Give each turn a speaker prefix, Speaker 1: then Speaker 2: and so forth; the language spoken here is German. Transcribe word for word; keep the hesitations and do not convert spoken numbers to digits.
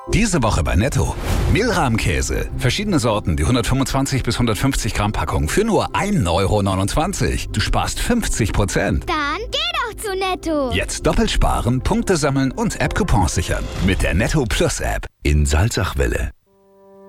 Speaker 1: Diese Woche bei Netto. Mehlrahmkäse. Verschiedene Sorten, die hundertfünfundzwanzig bis hundertfünfzig Gramm Packung für nur ein Euro neunundzwanzig. Du sparst fünfzig Prozent.
Speaker 2: Dann geh doch zu Netto.
Speaker 1: Jetzt doppelt sparen, Punkte sammeln und App-Coupons sichern. Mit der Netto Plus App.
Speaker 3: In Salzachwelle.